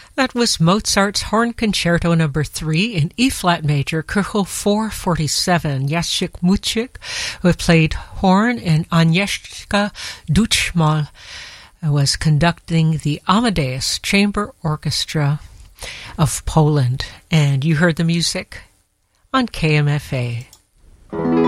That was Mozart's Horn Concerto No. 3 in E-flat major, Köchel 447. Jacek Mucik, who played horn, and Agnieszka Duchmal was conducting the Amadeus Chamber Orchestra of Poland. And you heard the music on KMFA.